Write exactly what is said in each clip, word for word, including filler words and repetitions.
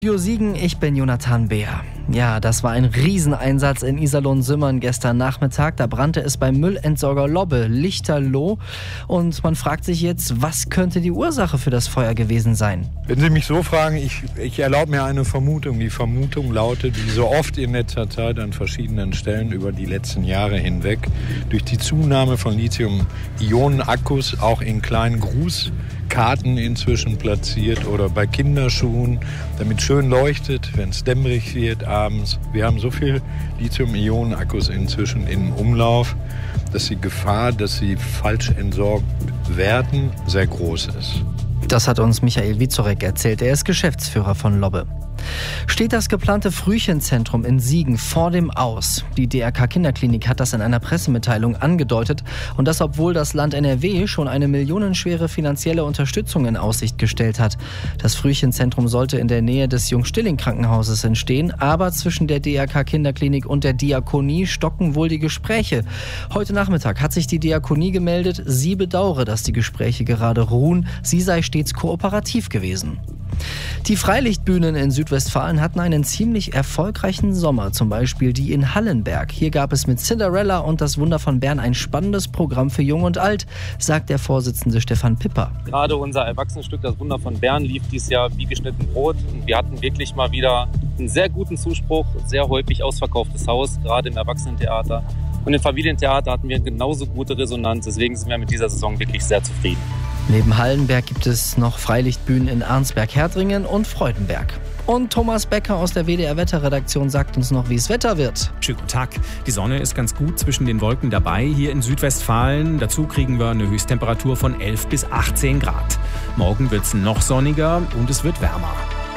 Jo Siegen, ich bin Jonathan Beer. Ja, das war ein Rieseneinsatz in Iserlohn-Simmern gestern Nachmittag. Da brannte es beim Müllentsorger Lobbe lichterloh. Und man fragt sich jetzt, was könnte die Ursache für das Feuer gewesen sein? Wenn Sie mich so fragen, ich, ich erlaube mir eine Vermutung. Die Vermutung lautet, wie so oft in letzter Zeit an verschiedenen Stellen über die letzten Jahre hinweg, durch die Zunahme von Lithium-Ionen-Akkus auch in kleinen Grußkarten inzwischen platziert oder bei Kinderschuhen, damit schön leuchtet, wenn es dämmerig wird abends. Wir haben so viel Lithium-Ionen-Akkus inzwischen im Umlauf, dass die Gefahr, dass sie falsch entsorgt werden, sehr groß ist. Das hat uns Michael Wieczorek erzählt. Er ist Geschäftsführer von Lobbe. Steht das geplante Frühchenzentrum in Siegen vor dem Aus? Die D R K Kinderklinik hat das in einer Pressemitteilung angedeutet. Und das, obwohl das Land N R W schon eine millionenschwere finanzielle Unterstützung in Aussicht gestellt hat. Das Frühchenzentrum sollte in der Nähe des Jung-Stilling-Krankenhauses entstehen. Aber zwischen der D R K Kinderklinik und der Diakonie stocken wohl die Gespräche. Heute Nachmittag hat sich die Diakonie gemeldet. Sie bedauere, dass die Gespräche gerade ruhen. Sie sei stets kooperativ gewesen. Die Freilichtbühnen in Südwestfalen hatten einen ziemlich erfolgreichen Sommer, zum Beispiel die in Hallenberg. Hier gab es mit Cinderella und das Wunder von Bern ein spannendes Programm für Jung und Alt, sagt der Vorsitzende Stefan Pipper. Gerade unser Erwachsenenstück, das Wunder von Bern, lief dieses Jahr wie geschnitten Brot. Und wir hatten wirklich mal wieder einen sehr guten Zuspruch, sehr häufig ausverkauftes Haus, gerade im Erwachsenentheater. Und im Familientheater hatten wir genauso gute Resonanz, deswegen sind wir mit dieser Saison wirklich sehr zufrieden. Neben Hallenberg gibt es noch Freilichtbühnen in Arnsberg-Herdringen und Freudenberg. Und Thomas Becker aus der W D R-Wetterredaktion sagt uns noch, wie es Wetter wird. Schönen guten Tag. Die Sonne ist ganz gut zwischen den Wolken dabei hier in Südwestfalen. Dazu kriegen wir eine Höchsttemperatur von elf bis achtzehn Grad. Morgen wird es noch sonniger und es wird wärmer.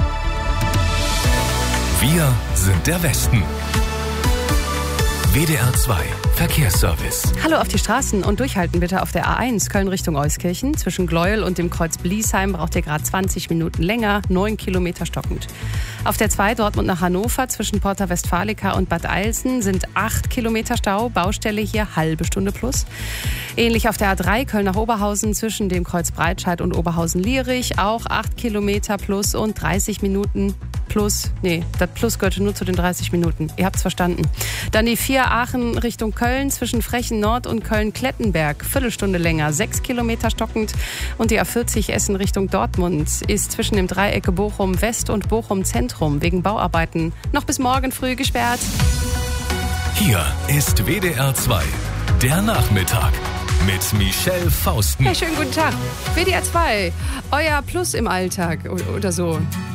Wir sind der Westen. W D R zwei Verkehrsservice. Hallo auf die Straßen und durchhalten bitte auf der A eins Köln Richtung Euskirchen. Zwischen Gleuel und dem Kreuz Bliesheim braucht ihr gerade zwanzig Minuten länger, neun Kilometer stockend. Auf der zwei Dortmund nach Hannover zwischen Porta Westfalica und Bad Eilsen sind acht Kilometer Stau, Baustelle hier halbe Stunde plus. Ähnlich auf der A drei Köln nach Oberhausen zwischen dem Kreuz Breitscheid und Oberhausen-Lierich auch acht Kilometer plus und dreißig Minuten plus. Nee, das Plus gehörte nur zu den dreißig Minuten. Ihr habt's verstanden. Dann die vier Aachen Richtung Köln zwischen Frechen Nord und Köln-Klettenberg. Viertelstunde länger, sechs Kilometer stockend. Und die A vierzig Essen Richtung Dortmund ist zwischen dem Dreiecke Bochum West und Bochum Zentrum wegen Bauarbeiten noch bis morgen früh gesperrt. Hier ist W D R zwei, der Nachmittag mit Michelle Fausten. Hey, schönen guten Tag. W D R zwei, euer Plus im Alltag oder so.